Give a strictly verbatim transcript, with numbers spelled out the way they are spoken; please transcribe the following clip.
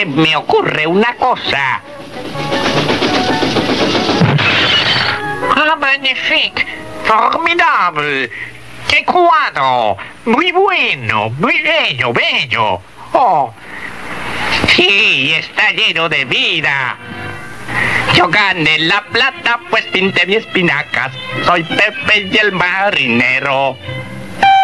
se me ocurre una cosa. ¡Ah, magnifique! ¡Formidable! ¡Qué cuadro! ¡Muy bueno! ¡Muy bello, bello! ¡Oh! Sí, está lleno de vida. Yo gané la plata, pues pinté mis espinacas. Soy Pepe y el marinero.